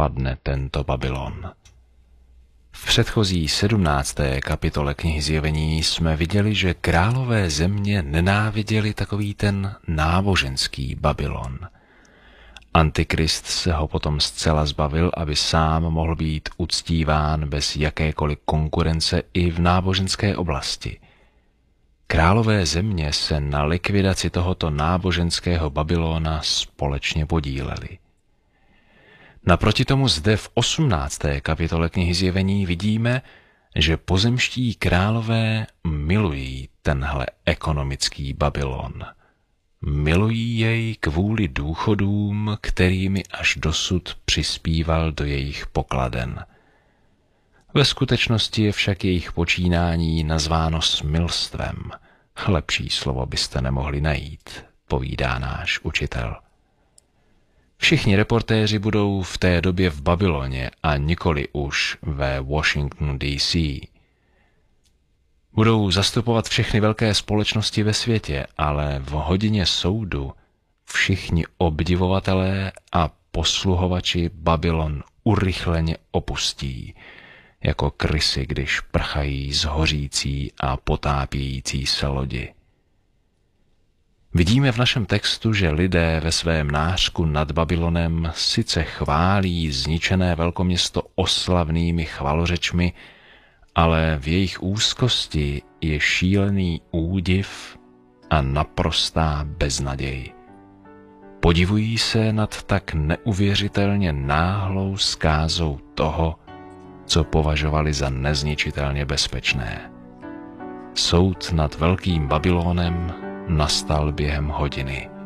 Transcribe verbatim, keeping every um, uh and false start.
spadne tento Babylon. V předchozí sedmnácté kapitole knihy Zjevení jsme viděli, že králové země nenáviděli takový ten náboženský Babylon. Antikrist se ho potom zcela zbavil, aby sám mohl být uctíván bez jakékoliv konkurence i v náboženské oblasti. Králové země se na likvidaci tohoto náboženského Babylona společně podíleli. Naproti tomu zde v osmnácté kapitole knihy Zjevení vidíme, že pozemští králové milují tenhle ekonomický Babylon. Milují jej kvůli důchodům, kterými až dosud přispíval do jejich pokladen. Ve skutečnosti je však jejich počínání nazváno smilstvem. Lepší slovo byste nemohli najít, povídá náš učitel. Všichni reportéři budou v té době v Babyloně a nikoli už ve Washingtonu D C Budou zastupovat všechny velké společnosti ve světě, ale v hodině soudu všichni obdivovatelé a posluhovači Babylon urychleně opustí, jako krysy, když prchají z hořící a potápějící se lodi. Vidíme v našem textu, že lidé ve svém nářku nad Babylonem sice chválí zničené velkoměsto oslavnými chvalořečmi, ale v jejich úzkosti je šílený údiv a naprostá beznaděj. Podivují se nad tak neuvěřitelně náhlou zkázou toho, co považovali za nezničitelně bezpečné. Soud nad velkým Babylonem nastal během hodiny.